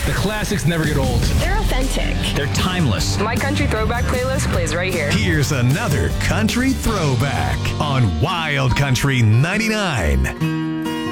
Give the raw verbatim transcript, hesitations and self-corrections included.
The classics never get old. They're authentic. They're timeless. My country throwback playlist plays right here. Here's another country throwback on Wild Country ninety-nine.